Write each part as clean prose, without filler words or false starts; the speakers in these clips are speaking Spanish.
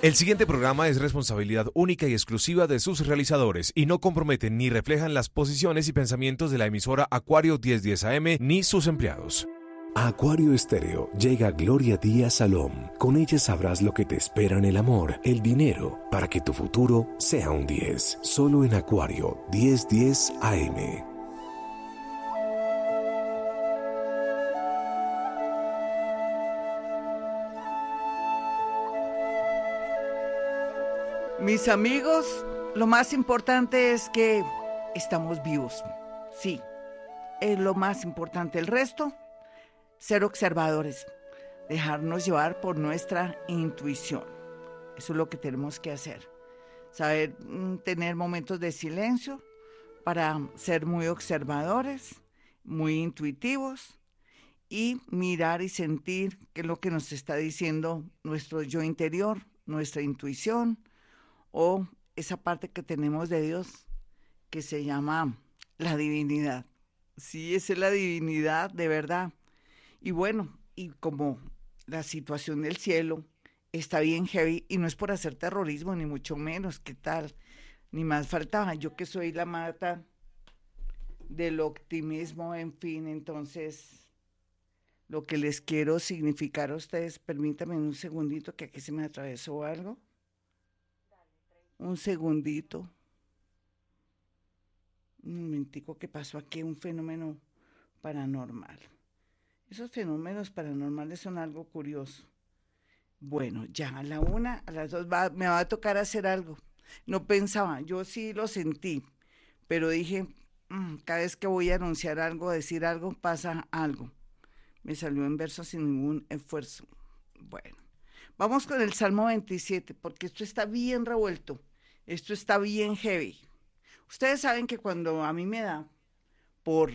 El siguiente programa es responsabilidad única y exclusiva de sus realizadores y no comprometen ni reflejan las posiciones y pensamientos de la emisora Acuario 1010 AM ni sus empleados. A Acuario Estéreo llega Gloria Díaz Salom. Con ella sabrás lo que te espera en el amor, el dinero, para que tu futuro sea un 10. Solo en Acuario 1010 AM. Mis amigos, lo más importante es que estamos vivos. Sí, es lo más importante. El resto, ser observadores, dejarnos llevar por nuestra intuición. Eso es lo que tenemos que hacer. Saber tener momentos de silencio para ser muy observadores, muy intuitivos y mirar y sentir qué es lo que nos está diciendo nuestro yo interior, nuestra intuición, o esa parte que tenemos de Dios que se llama la divinidad. Sí, esa es la divinidad de verdad. Y bueno, y como la situación del cielo está bien heavy, y no es por hacer terrorismo, ni mucho menos, ¿qué tal? Ni más faltaba, yo que soy la mata del optimismo, en fin, entonces lo que les quiero significar a ustedes, permítanme un segundito que aquí se me atravesó algo. Un segundito. Un momentico que pasó aquí un fenómeno paranormal. Esos fenómenos paranormales son algo curioso. Bueno, ya a la 1, a las 2 me va a tocar hacer algo. No pensaba, yo sí lo sentí, pero dije, cada vez que voy a anunciar algo, decir algo, pasa algo. Me salió en verso sin ningún esfuerzo. Bueno, vamos con el Salmo 27, porque esto está bien revuelto. Esto está bien heavy. Ustedes saben que cuando a mí me da por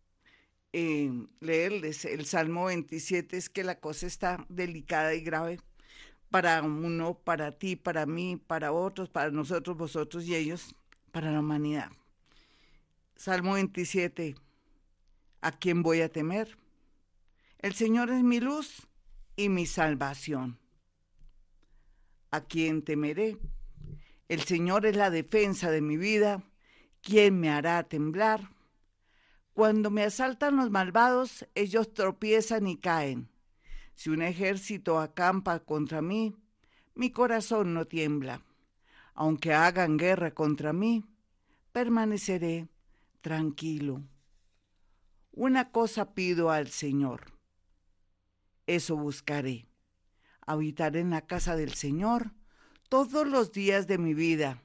leerles el Salmo 27 es que la cosa está delicada y grave para uno, para ti, para mí, para otros, para nosotros, vosotros y ellos, para la humanidad. Salmo 27, ¿a quién voy a temer? El Señor es mi luz y mi salvación. ¿A quién temeré? El Señor es la defensa de mi vida. ¿Quién me hará temblar? Cuando me asaltan los malvados, ellos tropiezan y caen. Si un ejército acampa contra mí, mi corazón no tiembla. Aunque hagan guerra contra mí, permaneceré tranquilo. Una cosa pido al Señor, eso buscaré: habitar en la casa del Señor todos los días de mi vida,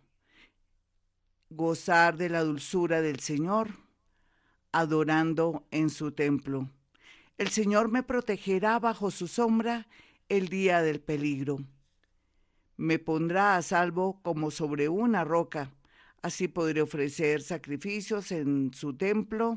gozar de la dulzura del Señor, adorando en su templo. El Señor me protegerá bajo su sombra el día del peligro. Me pondrá a salvo como sobre una roca, así podré ofrecer sacrificios en su templo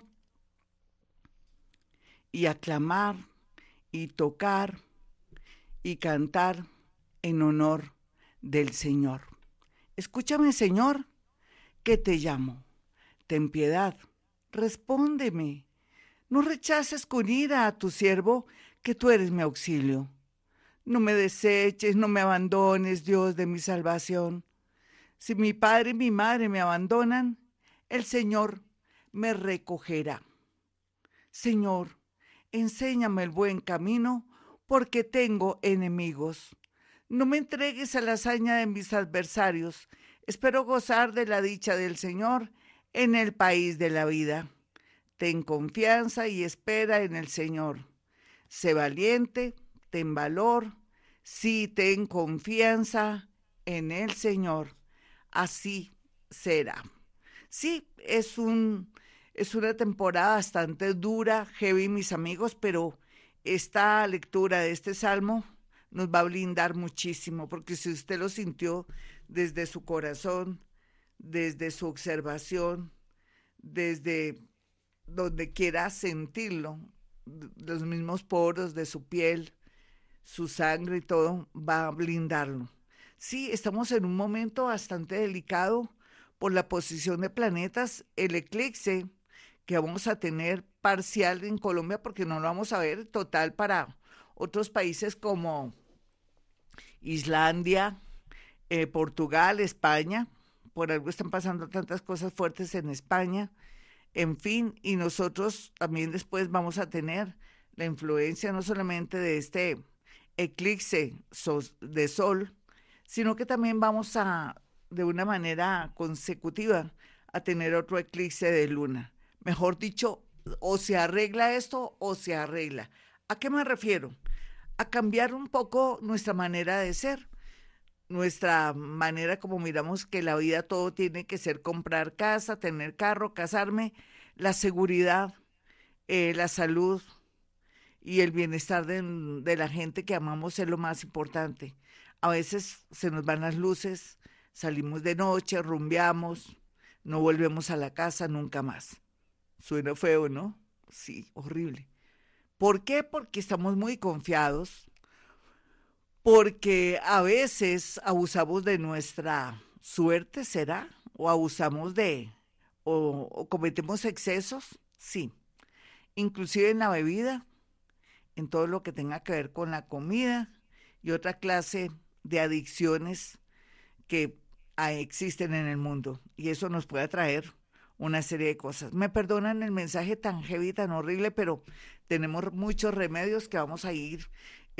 y aclamar y tocar y cantar en honor del Señor. Escúchame, Señor, que te llamo. Ten piedad, respóndeme. No rechaces con ira a tu siervo, que tú eres mi auxilio. No me deseches, no me abandones, Dios de mi salvación. Si mi padre y mi madre me abandonan, el Señor me recogerá. Señor, enséñame el buen camino, porque tengo enemigos. No me entregues a la hazaña de mis adversarios. Espero gozar de la dicha del Señor en el país de la vida. Ten confianza y espera en el Señor. Sé valiente, ten valor, sí, ten confianza en el Señor. Así será. Sí, es una temporada bastante dura, heavy, mis amigos, pero esta lectura de este salmo nos va a blindar muchísimo, porque si usted lo sintió desde su corazón, desde su observación, desde donde quiera sentirlo, los mismos poros de su piel, su sangre y todo, va a blindarlo. Sí, estamos en un momento bastante delicado por la posición de planetas, el eclipse que vamos a tener parcial en Colombia, porque no lo vamos a ver total para otros países como Islandia, Portugal, España, por algo están pasando tantas cosas fuertes en España, en fin, y nosotros también después vamos a tener la influencia no solamente de este eclipse de sol, sino que también vamos a, de una manera consecutiva, a tener otro eclipse de luna. Mejor dicho, o se arregla esto o se arregla. ¿A qué me refiero? A cambiar un poco nuestra manera de ser, nuestra manera como miramos que la vida todo tiene que ser comprar casa, tener carro, casarme, la seguridad, la salud y el bienestar de la gente que amamos es lo más importante. A veces se nos van las luces, salimos de noche, rumbeamos, no volvemos a la casa nunca más. Suena feo, ¿no? Sí, horrible. ¿Por qué? Porque estamos muy confiados, porque a veces abusamos de nuestra suerte, ¿será? O abusamos o cometemos excesos, sí. Inclusive en la bebida, en todo lo que tenga que ver con la comida y otra clase de adicciones que existen en el mundo. Y eso nos puede traer una serie de cosas. Me perdonan el mensaje tan heavy, tan horrible, pero tenemos muchos remedios que vamos a ir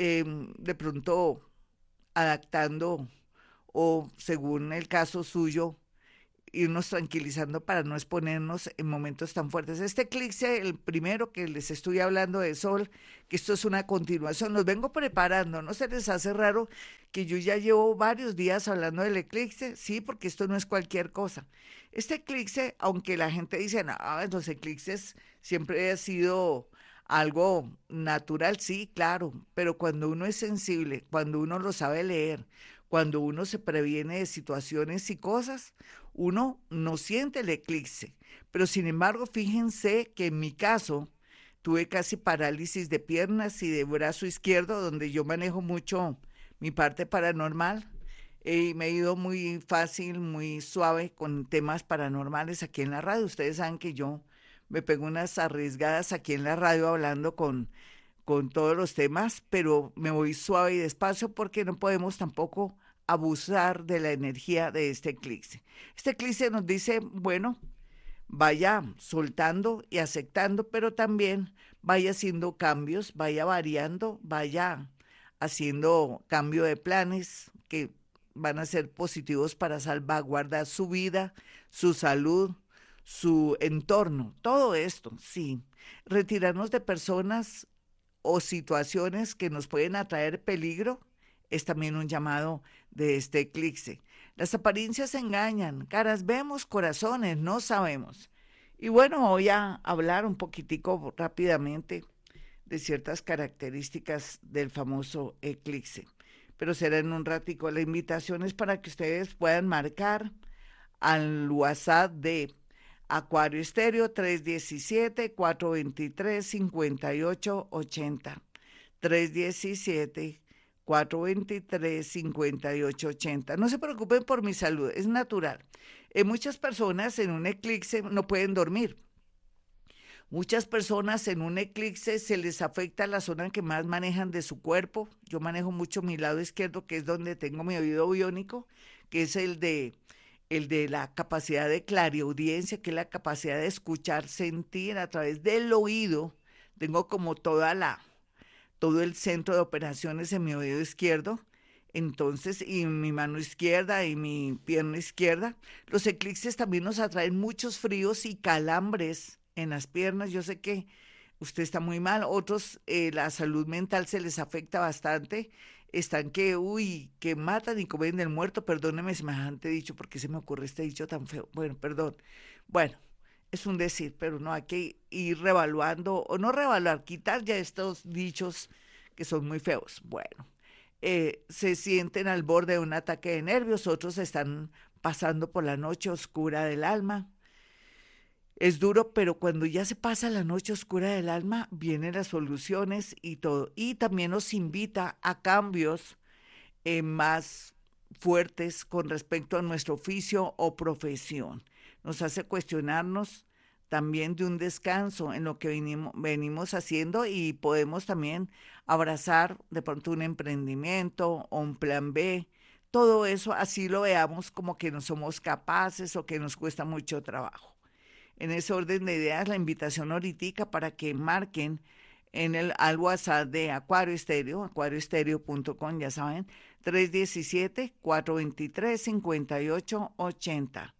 de pronto adaptando o según el caso suyo, irnos tranquilizando para no exponernos en momentos tan fuertes. Este eclipse, el primero que les estoy hablando de sol, que esto es una continuación, los vengo preparando, ¿no se les hace raro que yo ya llevo varios días hablando del eclipse? Sí, porque esto no es cualquier cosa. Este eclipse, aunque la gente dice, no, los eclipses siempre ha sido algo natural, sí, claro, pero cuando uno es sensible, cuando uno lo sabe leer, cuando uno se previene de situaciones y cosas, uno no siente el eclipse. Pero sin embargo, fíjense que en mi caso tuve casi parálisis de piernas y de brazo izquierdo, donde yo manejo mucho mi parte paranormal. Y me he ido muy fácil, muy suave con temas paranormales aquí en la radio. Ustedes saben que yo me pego unas arriesgadas aquí en la radio hablando con todos los temas, pero me voy suave y despacio porque no podemos tampoco abusar de la energía de este eclipse. Este eclipse nos dice, bueno, vaya soltando y aceptando, pero también vaya haciendo cambios, vaya variando, vaya haciendo cambio de planes que van a ser positivos para salvaguardar su vida, su salud, su entorno, todo esto, sí. Retirarnos de personas o situaciones que nos pueden atraer peligro es también un llamado de este eclipse. Las apariencias engañan, caras vemos, corazones no sabemos. Y bueno, voy a hablar un poquitico rápidamente de ciertas características del famoso eclipse, pero será en un ratico. La invitación es para que ustedes puedan marcar al WhatsApp de Acuario Estéreo 317-423-5880. 317-423-5880. No se preocupen por mi salud, es natural. Muchas personas en un eclipse no pueden dormir. Muchas personas en un eclipse se les afecta la zona que más manejan de su cuerpo. Yo manejo mucho mi lado izquierdo, que es donde tengo mi oído biónico, que es el de la capacidad de clariaudiencia, que es la capacidad de escuchar, sentir a través del oído. Tengo como todo el centro de operaciones en mi oído izquierdo, entonces, y mi mano izquierda y mi pierna izquierda. Los eclipses también nos atraen muchos fríos y calambres en las piernas. Yo sé que usted está muy mal, otros la salud mental se les afecta bastante, están que matan y comen del muerto, perdóneme semejante dicho, porque se me ocurre este dicho tan feo, bueno, perdón, bueno, es un decir, pero no hay que ir revaluando, o no revaluar, quitar ya estos dichos que son muy feos, bueno, se sienten al borde de un ataque de nervios, otros están pasando por la noche oscura del alma. Es duro, pero cuando ya se pasa la noche oscura del alma, vienen las soluciones y todo. Y también nos invita a cambios más fuertes con respecto a nuestro oficio o profesión. Nos hace cuestionarnos también de un descanso en lo que venimos haciendo y podemos también abrazar de pronto un emprendimiento o un plan B. todo eso, así lo veamos como que no somos capaces o que nos cuesta mucho trabajo. En ese orden de ideas, la invitación ahorita para que marquen al WhatsApp de Acuario Estéreo, acuarioestereo.com, ya saben, 317-423-5880.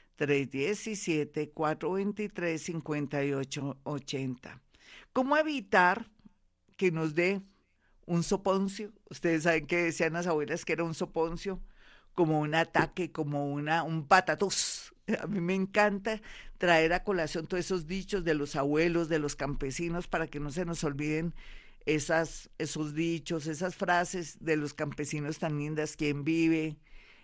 317-423-5880. ¿Cómo evitar que nos dé un soponcio? Ustedes saben que decían las abuelas que era un soponcio, como un ataque, como un patatús. A mí me encanta traer a colación todos esos dichos de los abuelos, de los campesinos, para que no se nos olviden esos dichos, esas frases de los campesinos tan lindas, quien vive.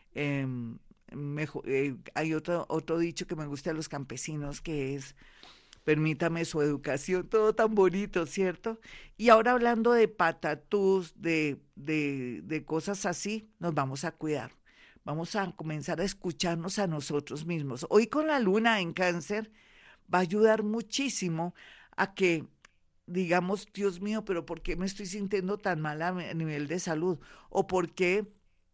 Hay otro dicho que me gusta de los campesinos, que es: permítame su educación, todo tan bonito, ¿cierto? Y ahora hablando de patatús, de cosas así, nos vamos a cuidar. Vamos a comenzar a escucharnos a nosotros mismos. Hoy con la luna en Cáncer va a ayudar muchísimo a que digamos, Dios mío, pero ¿por qué me estoy sintiendo tan mal a nivel de salud? ¿O por qué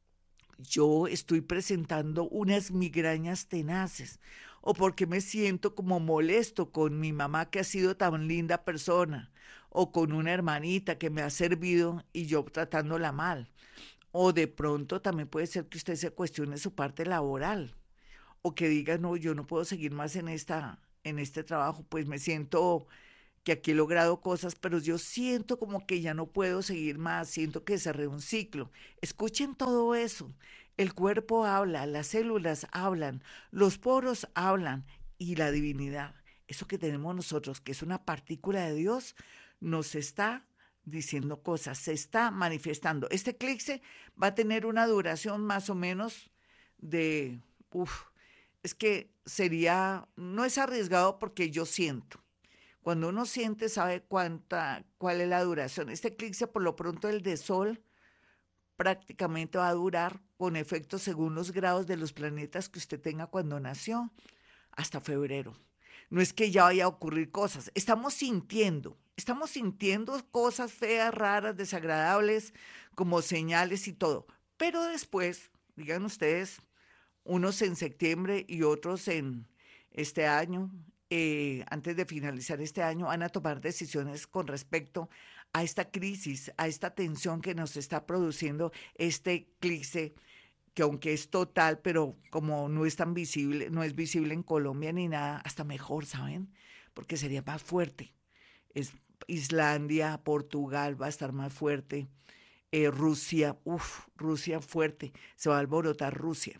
yo estoy presentando unas migrañas tenaces? ¿O por qué me siento como molesto con mi mamá, que ha sido tan linda persona? ¿O con una hermanita que me ha servido y yo tratándola mal? O de pronto también puede ser que usted se cuestione su parte laboral, o que diga: no, yo no puedo seguir más en este trabajo, pues me siento que aquí he logrado cosas, pero yo siento como que ya no puedo seguir más, siento que cerré un ciclo. Escuchen todo eso. El cuerpo habla, las células hablan, los poros hablan, y la divinidad, eso que tenemos nosotros, que es una partícula de Dios, nos está diciendo cosas, se está manifestando. Este eclipse va a tener una duración más o menos de, es que no es arriesgado porque yo siento. Cuando uno siente, sabe cuál es la duración. Este eclipse, por lo pronto, el de Sol, prácticamente va a durar, con efectos según los grados de los planetas que usted tenga cuando nació, hasta febrero. No es que ya vaya a ocurrir cosas, estamos sintiendo cosas feas, raras, desagradables, como señales y todo. Pero después, digan ustedes, unos en septiembre y otros en este año, antes de finalizar este año, van a tomar decisiones con respecto a esta crisis, a esta tensión que nos está produciendo este eclipse, que aunque es total, pero como no es tan visible, no es visible en Colombia ni nada, hasta mejor, ¿saben? Porque sería más fuerte. Islandia, Portugal va a estar más fuerte. Rusia, Rusia fuerte. Se va a alborotar Rusia.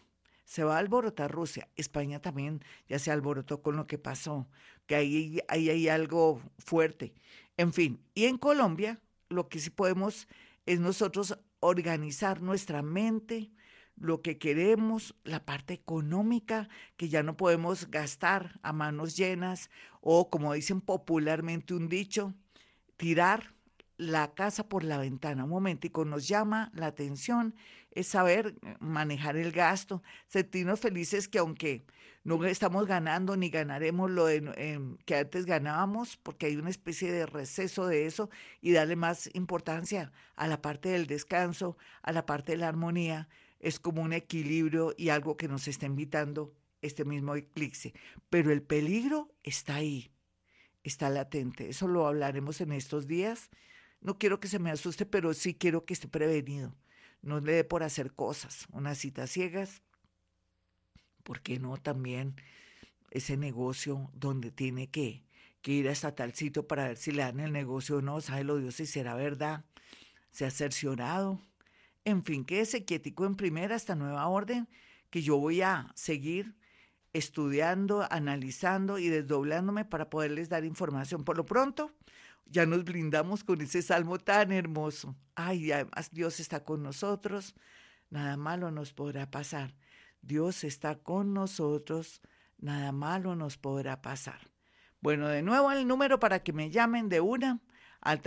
España también ya se alborotó con lo que pasó, que ahí hay algo fuerte. En fin, y en Colombia lo que sí podemos es nosotros organizar nuestra mente, lo que queremos, la parte económica, que ya no podemos gastar a manos llenas, o como dicen popularmente un dicho, tirar la casa por la ventana. Un momentico, nos llama la atención es saber manejar el gasto, sentirnos felices que aunque no estamos ganando ni ganaremos lo que antes ganábamos, porque hay una especie de receso de eso, y darle más importancia a la parte del descanso, a la parte de la armonía, es como un equilibrio y algo que nos está invitando este mismo eclipse. Pero el peligro está ahí, está latente. Eso lo hablaremos en estos días. No quiero que se me asuste, pero sí quiero que esté prevenido. No le dé por hacer cosas, unas citas ciegas. ¿Por qué no también ese negocio donde tiene que ir hasta tal sitio para ver si le dan el negocio o no? Sabe lo Dios si será verdad. Se ha cerciorado. En fin, quédese quietico en primera hasta nueva orden, que yo voy a seguir estudiando, analizando y desdoblándome para poderles dar información. Por lo pronto, ya nos blindamos con ese salmo tan hermoso. Ay, además Dios está con nosotros, nada malo nos podrá pasar. Dios está con nosotros, nada malo nos podrá pasar. Bueno, de nuevo el número para que me llamen de una al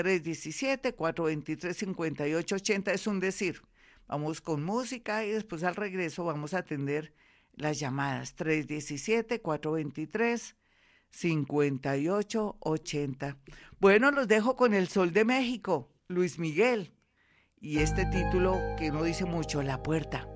317-423-5880, es un decir. Vamos con música y después al regreso vamos a atender las llamadas 317-423-5880. Bueno, los dejo con El Sol de México, Luis Miguel, y este título que no dice mucho, La Puerta.